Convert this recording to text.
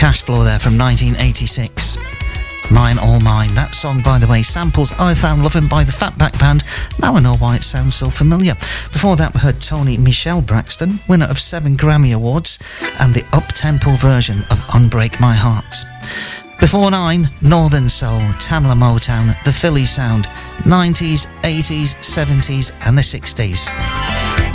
Cash Flow there from 1986. Mine All Mine. That song, by the way, samples I Found Lovin' by the Fatback Band. Now I know why it sounds so familiar. Before that, we heard Tony Michelle Braxton, winner of 7 Grammy Awards, and the up-tempo version of Unbreak My Heart. Before 9, Northern Soul, Tamla Motown, the Philly sound, 90s, 80s, 70s and the 60s.